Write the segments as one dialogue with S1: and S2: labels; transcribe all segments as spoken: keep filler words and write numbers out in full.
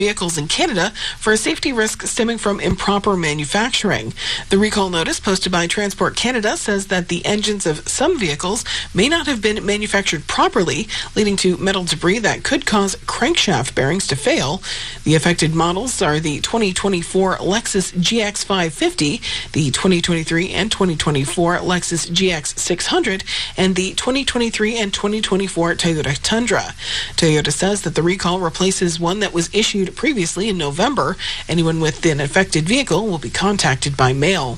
S1: vehicles in Canada for a safety risk stemming from improper manufacturing. The recall notice posted by Transport Canada says that the engines of some vehicles may not have been manufactured properly, leading to metal debris that could cause crankshaft bearings to fail. The affected models are the twenty twenty-four Lexus G X five fifty, the twenty twenty-three and twenty twenty-four Lexus G X six hundred, and the twenty twenty-three and twenty twenty-four Toyota Tundra. Toyota says that the recall replaces one that was issued previously in November. Anyone with an affected vehicle will be contacted by mail.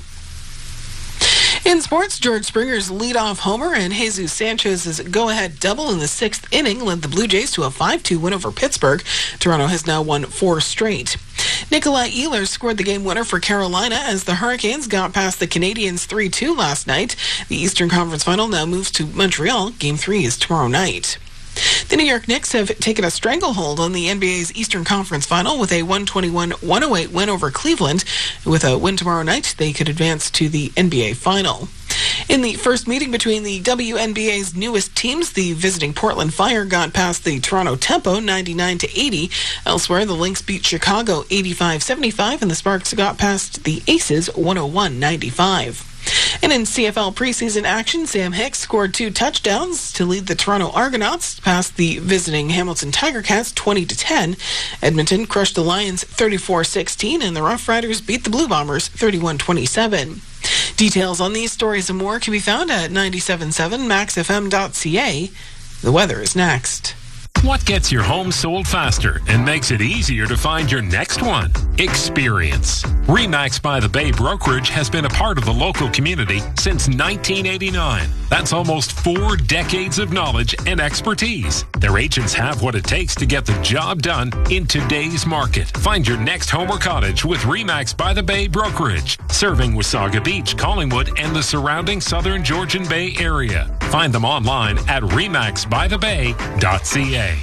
S1: In sports, George Springer's leadoff homer and Jesus Sanchez's go-ahead double in the sixth inning led the Blue Jays to a five two win over Pittsburgh. Toronto has now won four straight. Nikolai Ehlers scored the game winner for Carolina as the Hurricanes got past the Canadiens three two last night. The Eastern Conference Final now moves to Montreal. Game three is tomorrow night. The New York Knicks have taken a stranglehold on the N B A's Eastern Conference Final with a one twenty-one to one oh eight win over Cleveland. With a win tomorrow night, they could advance to the N B A Final. In the first meeting between the W N B A's newest teams, the visiting Portland Fire got past the Toronto Tempo ninety-nine to eighty. Elsewhere, the Lynx beat Chicago eighty-five seventy-five, and the Sparks got past the Aces one oh one ninety-five. And in C F L preseason action, Sam Hicks scored two touchdowns to lead the Toronto Argonauts past the visiting Hamilton Tiger Cats twenty to ten. Edmonton crushed the Lions thirty-four sixteen, and the Rough Riders beat the Blue Bombers thirty-one twenty-seven. Details on these stories and more can be found at ninety-seven point seven max f m dot c a. The weather is next.
S2: What gets your home sold faster and makes it easier to find your next one? Experience. RE/MAX by the Bay Brokerage has been a part of the local community since nineteen eighty-nine. That's almost four decades of knowledge and expertise. Their agents have what it takes to get the job done in today's market. Find your next home or cottage with RE/MAX by the Bay Brokerage, serving Wasaga Beach, Collingwood, and the surrounding southern Georgian Bay area. Find them online at remax by the bay dot c a.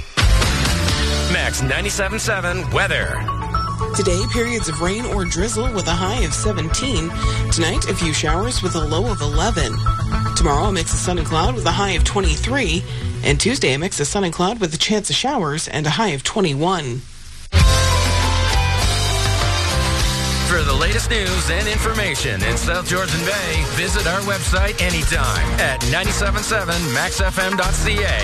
S3: Max ninety-seven point seven weather.
S1: Today, periods of rain or drizzle with a high of seventeen. Tonight, a few showers with a low of eleven. Tomorrow, a mix of sun and cloud with a high of twenty-three. And Tuesday, a mix of sun and cloud with a chance of showers and a high of twenty-one.
S3: For the latest news and information in South Georgian Bay, visit our website anytime at ninety-seven point seven max f m dot c a.